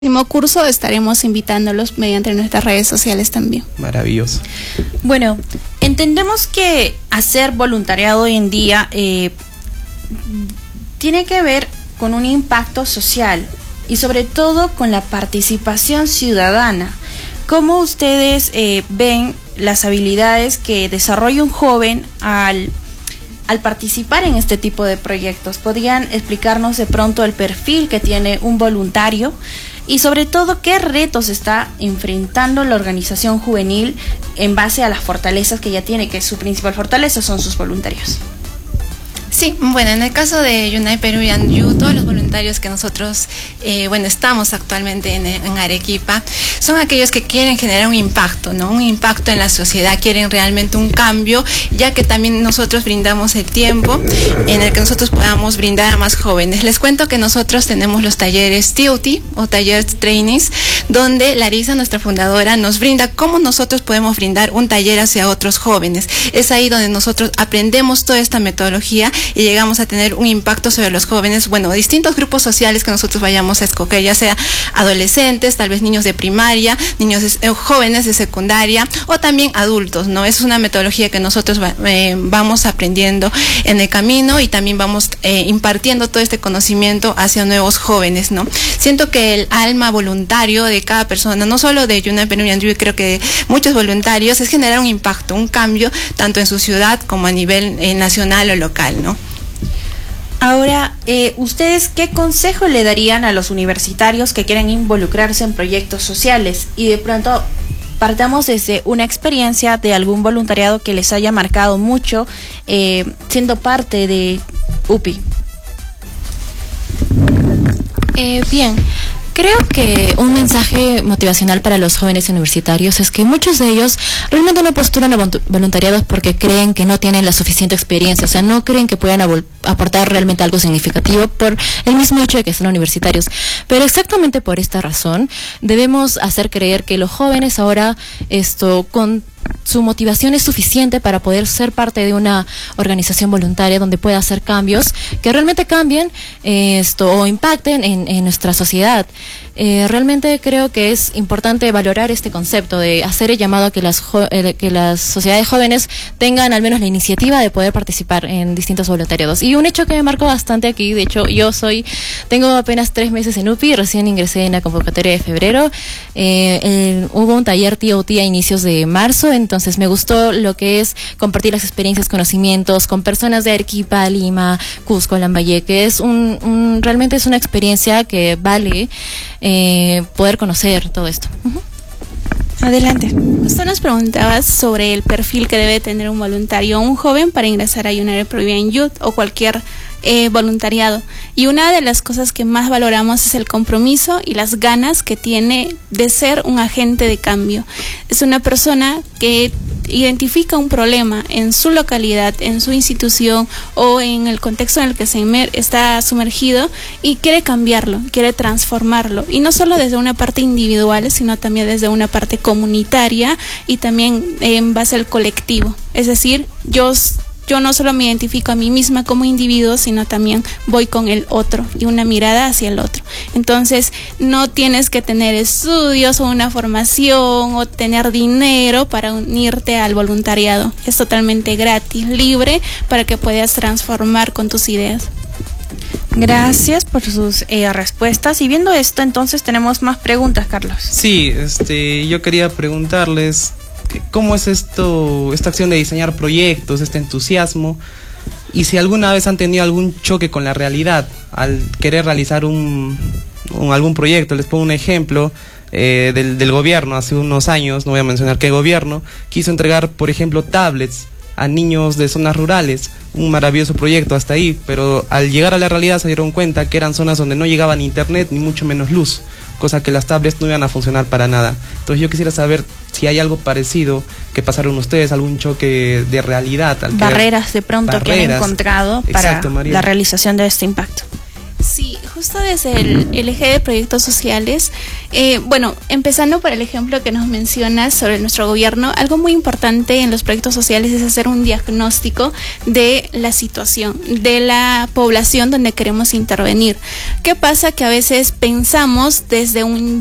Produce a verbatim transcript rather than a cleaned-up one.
próximo curso estaremos invitándolos mediante nuestras redes sociales también. Maravilloso. Bueno, entendemos que hacer voluntariado hoy en día eh, tiene que ver con un impacto social y sobre todo con la participación ciudadana. ¿Cómo ustedes eh, ven las habilidades que desarrolla un joven al, al participar en este tipo de proyectos? ¿Podrían explicarnos de pronto el perfil que tiene un voluntario? Y sobre todo, ¿qué retos está enfrentando la organización juvenil en base a las fortalezas que ya tiene, que su principal fortaleza son sus voluntarios? Sí, bueno, en el caso de Unite Peruvian Youth, todos los voluntarios que nosotros, eh, bueno, estamos actualmente en, en Arequipa, son aquellos que quieren generar un impacto, ¿no? Un impacto en la sociedad, quieren realmente un cambio, ya que también nosotros brindamos el tiempo en el que nosotros podamos brindar a más jóvenes. Les cuento que nosotros tenemos los talleres T O T o talleres trainings, donde Larisa, nuestra fundadora, nos brinda cómo nosotros podemos brindar un taller hacia otros jóvenes. Es ahí donde nosotros aprendemos toda esta metodología y llegamos a tener un impacto sobre los jóvenes, bueno, distintos grupos sociales que nosotros vayamos a escoger, ya sea adolescentes, tal vez niños de primaria, niños de, eh, jóvenes de secundaria o también adultos, ¿no? Es una metodología que nosotros va, eh, vamos aprendiendo en el camino y también vamos eh, impartiendo todo este conocimiento hacia nuevos jóvenes, ¿no? Siento que el alma voluntario de cada persona, no solo de Unite Peruvian Youth, creo que de muchos voluntarios, es generar un impacto, un cambio, tanto en su ciudad como a nivel eh, nacional o local, ¿no? Ahora, eh, ¿ustedes qué consejo le darían a los universitarios que quieren involucrarse en proyectos sociales? Y de pronto partamos desde una experiencia de algún voluntariado que les haya marcado mucho eh, siendo parte de U P I. Eh, bien, creo que un mensaje motivacional para los jóvenes universitarios es que muchos de ellos realmente no postulan a voluntariados porque creen que no tienen la suficiente experiencia, o sea, no creen que puedan aportar realmente algo significativo por el mismo hecho de que son universitarios. Pero exactamente por esta razón debemos hacer creer que los jóvenes ahora, esto, con su motivación es suficiente para poder ser parte de una organización voluntaria donde pueda hacer cambios que realmente cambien eh, esto o impacten en, en nuestra sociedad. Eh, realmente creo que es importante valorar este concepto de hacer el llamado a que las, eh, que las sociedades jóvenes tengan al menos la iniciativa de poder participar en distintos voluntariados. Y un hecho que me marcó bastante aquí, de hecho yo soy, tengo apenas tres meses en U P I, recién ingresé en la convocatoria de febrero, eh, eh, hubo un taller T O T a inicios de marzo, entonces me gustó lo que es compartir las experiencias, conocimientos con personas de Arequipa, Lima, Cusco, Lambayeque. Es un, un realmente es una experiencia que vale eh, poder conocer todo esto. Uh-huh. Adelante. Usted nos preguntaba sobre el perfil que debe tener un voluntario o un joven para ingresar a Unite Peruvian Youth o cualquier eh, voluntariado. Y una de las cosas que más valoramos es el compromiso y las ganas que tiene de ser un agente de cambio. Es una persona que identifica un problema en su localidad, en su institución o en el contexto en el que se está sumergido y quiere cambiarlo, quiere transformarlo. Y no solo desde una parte individual, sino también desde una parte comunitaria y también en base al colectivo. Es decir, yo... Yo no solo me identifico a mí misma como individuo, sino también voy con el otro y una mirada hacia el otro. Entonces, no tienes que tener estudios o una formación o tener dinero para unirte al voluntariado. Es totalmente gratis, libre, para que puedas transformar con tus ideas. Gracias por sus eh, respuestas. Y viendo esto, entonces tenemos más preguntas, Carlos. Sí, este, yo quería preguntarles ¿cómo es esto, esta acción de diseñar proyectos, este entusiasmo? Y si alguna vez han tenido algún choque con la realidad al querer realizar un, un algún proyecto. Les pongo un ejemplo eh, del, del gobierno. Hace unos años, no voy a mencionar qué gobierno, quiso entregar, por ejemplo, tablets a niños de zonas rurales. Un maravilloso proyecto hasta ahí, pero al llegar a la realidad se dieron cuenta que eran zonas donde no llegaba ni internet ni mucho menos luz, cosa que las tablets no iban a funcionar para nada. Entonces yo quisiera saber si hay algo parecido que pasaron ustedes, algún choque de realidad. Al barreras de pronto barreras. que han encontrado para Exacto, la realización de este impacto. Sí, justo desde el, el eje de proyectos sociales, eh, bueno, empezando por el ejemplo que nos mencionas sobre nuestro gobierno, algo muy importante en los proyectos sociales es hacer un diagnóstico de la situación, de la población donde queremos intervenir. ¿Qué pasa? Que a veces pensamos desde un